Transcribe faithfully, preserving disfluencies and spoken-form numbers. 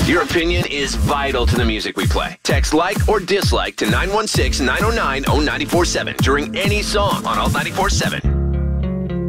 Your opinion is vital to the music we play. Text like or dislike to nine one six, nine oh nine, oh nine four seven during any song on Alt ninety-four point seven.